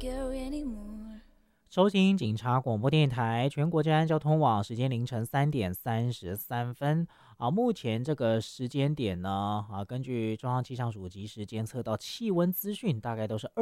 care anymore。 收听警察广播电台全国治安交通网，时间凌晨3:33目前这个时间点呢，根据中央气象署即时监测到气温资讯，大概都是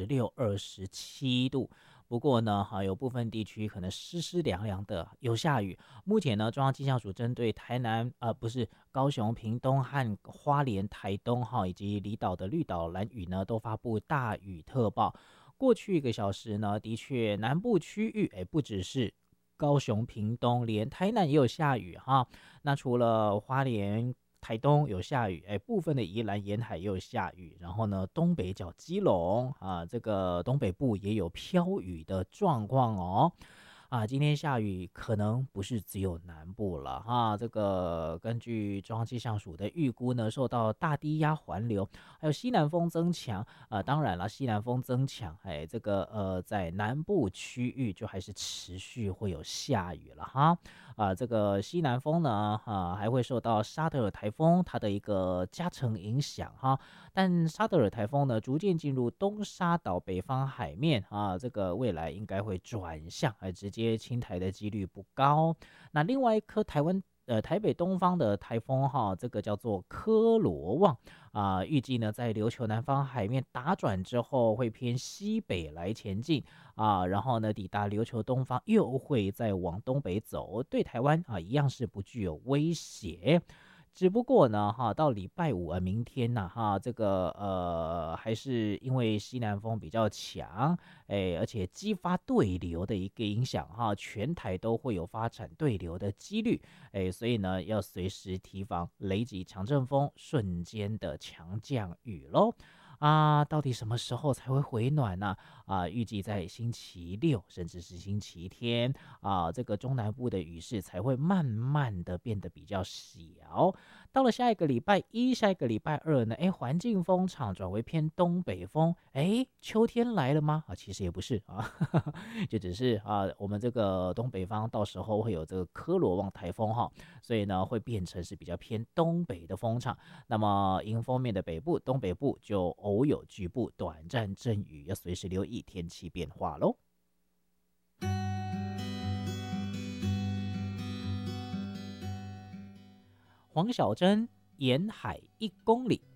26、27度。不过呢，有部分地区可能湿湿凉凉的，有下雨。目前呢，中央气象署针对台南不是高雄、屏东和花莲、台东以及离岛的绿岛、兰屿呢，都发布大雨特报。过去1个小时呢，的确南部区域，不只是高雄、屏东，连台南也有下雨哈。那除了花莲、台东有下雨，部分的宜兰沿海也有下雨。然后呢，东北角基隆这个东北部也有飘雨的状况哦。今天下雨可能不是只有南部了哈，这个根据中央气象署的预估呢，受到大低压环流，还有西南风增强，当然了，西南风增强，这个在南部区域就还是持续会有下雨了哈，这个西南风呢，还会受到沙德尔台风它的一个加成影响哈，但沙德尔台风呢，逐渐进入东沙岛北方海面这个未来应该会转向，直接侵台的几率不高。那另外一颗台北东方的台风这个叫做科罗旺预计呢在琉球南方海面打转之后会偏西北来前进然后呢抵达琉球东方又会再往东北走，对台湾一样是不具有威胁。只不过呢，到礼拜五明天呢，这个还是因为西南风比较强，而且激发对流的一个影响全台都会有发展对流的几率，所以呢，要随时提防雷击、强阵风、瞬间的强降雨喽。到底什么时候才会回暖呢？预计在星期六甚至是星期天这个中南部的雨势才会慢慢的变得比较小。到了下一个礼拜一、下一个礼拜二呢，环境风场转为偏东北风，秋天来了吗？其实也不是就只是我们这个东北方到时候会有这个科罗旺台风所以呢会变成是比较偏东北的风场。那么迎风面的北部、东北部就偶有局部短暂阵雨，要随时留意天气变化喽。黄小珍沿海1公里，